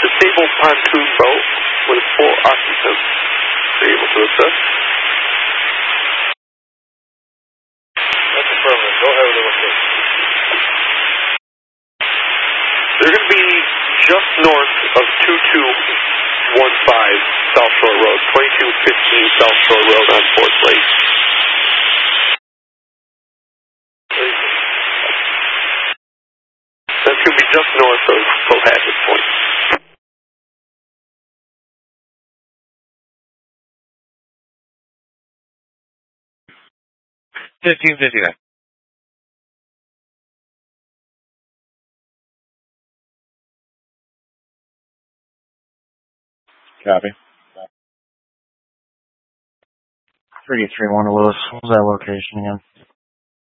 disabled pontoon boat with 4 occupants. Are you able to assess? That's affirmative. Go ahead with the location. They're going to be just north of 2215 South Shore Road, 2215 South Shore Road on Fourth Lake. That's going to be just north of Powhatan Point. 1559. Copy. 331 to Lewis. What was that location again?